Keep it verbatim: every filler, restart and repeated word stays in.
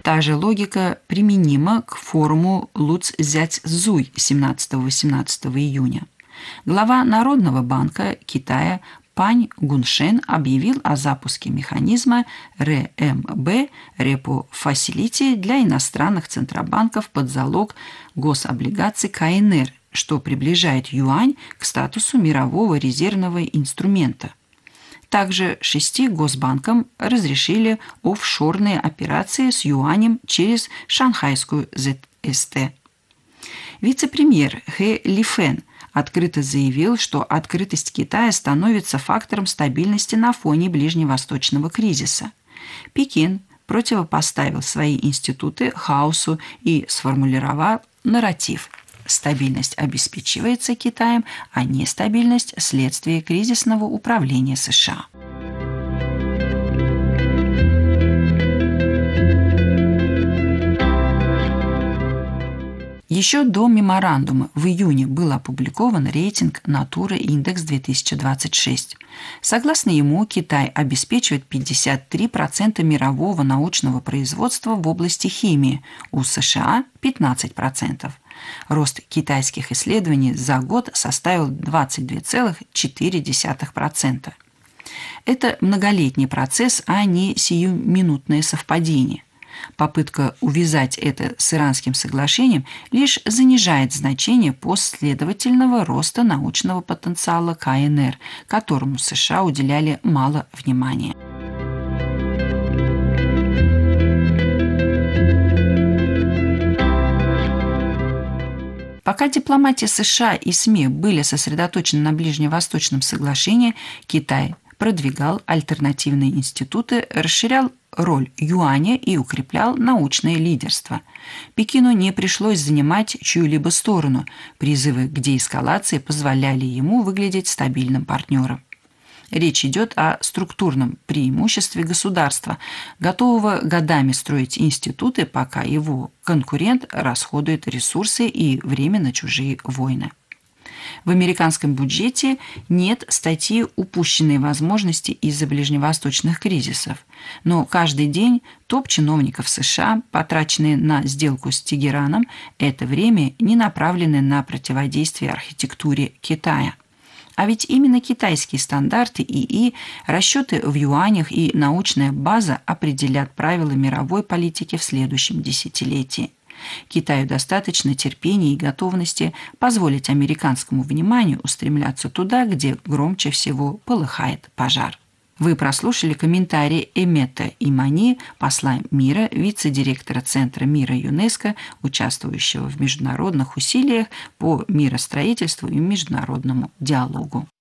Та же логика применима к форуму Луцзяцзуй семнадцатого-восемнадцатого июня. Глава Народного банка Китая Пань Гуншен объявил о запуске механизма эр эм бэ Repo Facility для иностранных центробанков под залог гособлигаций ка эн эр, что приближает юань к статусу мирового резервного инструмента. Также шести госбанкам разрешили офшорные операции с юанем через шанхайскую зет эс тэ. Вице-премьер Хэ Лифэн открыто заявил, что открытость Китая становится фактором стабильности на фоне ближневосточного кризиса. Пекин противопоставил свои институты хаосу и сформулировал нарратив: стабильность обеспечивается Китаем, а нестабильность – следствие кризисного управления США. Еще до меморандума в июне был опубликован рейтинг Natura Index две тысячи двадцать шесть. Согласно ему, Китай обеспечивает пятьдесят три процента мирового научного производства в области химии, у США – пятнадцать процентов. Рост китайских исследований за год составил двадцать два целых четыре десятых процента. Это многолетний процесс, а не сиюминутное совпадение. Попытка увязать это с Иранским соглашением лишь занижает значение последовательного роста научного потенциала ка эн эр, которому США уделяли мало внимания. Пока дипломатия США и СМИ были сосредоточены на Ближневосточном соглашении, Китай продвигал альтернативные институты, расширял роль юаня и укреплял научное лидерство. Пекину не пришлось занимать чью-либо сторону. Призывы к деэскалации позволяли ему выглядеть стабильным партнером. Речь идет о структурном преимуществе государства, готового годами строить институты, пока его конкурент расходует ресурсы и время на чужие войны. В американском бюджете нет статьи «Упущенные возможности из-за ближневосточных кризисов», но каждый день топ-чиновников США, потраченные на сделку с Тегераном, это время не направлены на противодействие архитектуре Китая. А ведь именно китайские стандарты ИИ, расчеты в юанях и научная база определят правила мировой политики в следующем десятилетии. Китаю достаточно терпения и готовности позволить американскому вниманию устремляться туда, где громче всего полыхает пожар. Вы прослушали комментарий Эмета Имани, посла мира, вице-директора Центра мира ЮНЕСКО, участвующего в международных усилиях по миростроительству и международному диалогу.